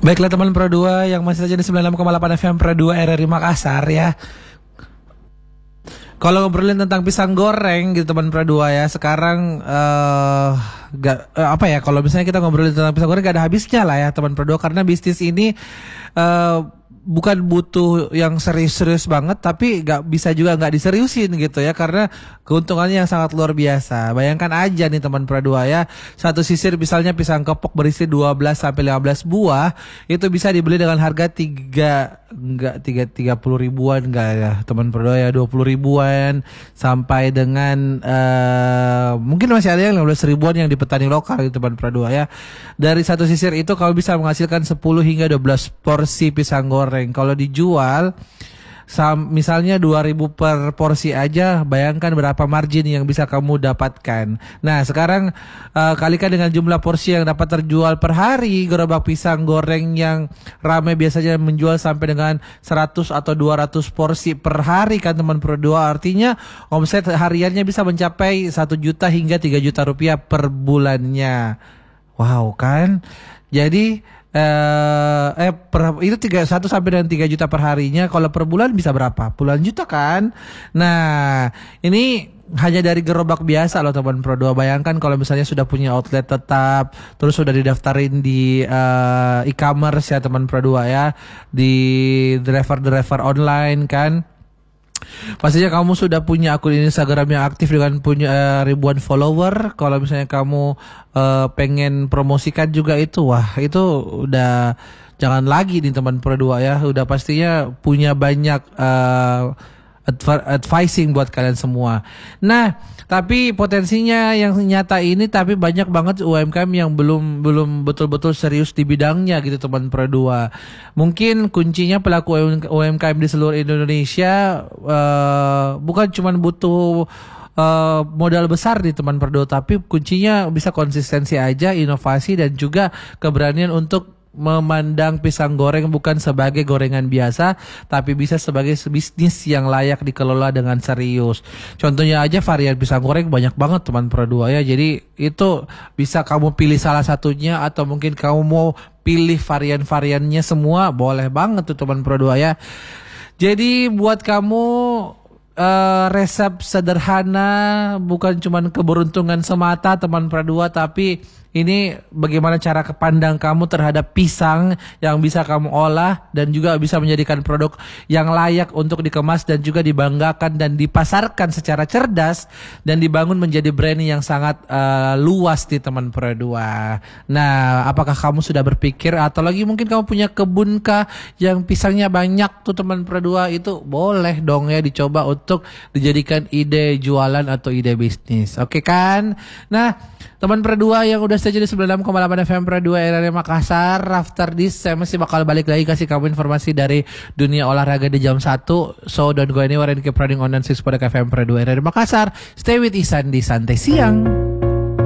Baiklah teman Pro 2 yang masih saja di 96,8 FM Pro 2 RRI Makassar ya. Kalau ngobrolin tentang pisang goreng gitu teman Pro 2 ya, sekarang apa ya, kalau misalnya kita ngobrolin tentang pisang goreng gak ada habisnya lah ya teman Pro 2, karena bisnis ini bukan butuh yang serius-serius banget, tapi gak bisa juga gak diseriusin gitu ya, karena keuntungannya yang sangat luar biasa. Bayangkan aja nih teman Pro 2 ya, satu sisir misalnya pisang kepok berisi 12-15 buah, itu bisa dibeli dengan harga 30 ribuan enggak ya teman Pro 2 ya, 20 ribuan sampai dengan mungkin masih ada yang 15 ribuan yang di petani lokal gitu teman Pro 2 ya. Dari satu sisir itu kalau bisa menghasilkan 10 hingga 12 porsi pisang goreng. Kalau dijual misalnya 2.000 per porsi aja, bayangkan berapa margin yang bisa kamu dapatkan. Nah sekarang kalikan dengan jumlah porsi yang dapat terjual per hari. Gerobak pisang goreng yang ramai biasanya menjual sampai dengan 100 atau 200 porsi per hari kan teman Pro 2. Artinya omset hariannya bisa mencapai 1 juta hingga 3 juta rupiah per bulannya. Wow kan. Jadi itu 1 sampai dengan 3 juta per harinya. Kalau per bulan bisa berapa? Puluhan juta kan. Nah ini hanya dari gerobak biasa loh teman Pro 2. Bayangkan kalau misalnya sudah punya outlet tetap, terus sudah didaftarin di e-commerce ya teman Pro 2 ya, di driver online kan. Pastinya kamu sudah punya akun Instagram yang aktif dengan punya ribuan follower. Kalau misalnya kamu pengen promosikan juga itu, wah itu udah jangan lagi nih teman Pro 2 ya. Udah pastinya punya banyak advising buat kalian semua. Nah, tapi potensinya yang nyata ini, tapi banyak banget UMKM yang belum betul-betul serius di bidangnya gitu teman Pro 2. Mungkin kuncinya pelaku UMKM di seluruh Indonesia bukan cuma butuh modal besar di teman Pro 2, tapi kuncinya bisa konsistensi aja, inovasi dan juga keberanian untuk memandang pisang goreng bukan sebagai gorengan biasa, tapi bisa sebagai bisnis yang layak dikelola dengan serius. Contohnya aja varian pisang goreng banyak banget teman Pro 2 ya. Jadi itu bisa kamu pilih salah satunya, atau mungkin kamu mau pilih varian-variannya semua, boleh banget tuh teman Pro 2 ya. Jadi buat kamu resep sederhana, bukan cuman keberuntungan semata teman Pro 2, tapi ini bagaimana cara kepandang kamu terhadap pisang yang bisa kamu olah dan juga bisa menjadikan produk yang layak untuk dikemas dan juga dibanggakan dan dipasarkan secara cerdas dan dibangun menjadi brand yang sangat luas di teman Pro 2. Nah, apakah kamu sudah berpikir, atau lagi mungkin kamu punya kebun kah yang pisangnya banyak tuh teman Pro 2? Itu boleh dong ya dicoba untuk dijadikan ide jualan atau ide bisnis. Oke kan? Nah, teman Pro 2 yang udah stay di 96,8 FM Pro 2 RRI Makassar, after this saya masih bakal balik lagi kasih kamu informasi dari dunia olahraga di jam 1. So don't go anywhere and keep running on 6 FM Pro 2 RRI Makassar. Stay with Isan di Santai Siang.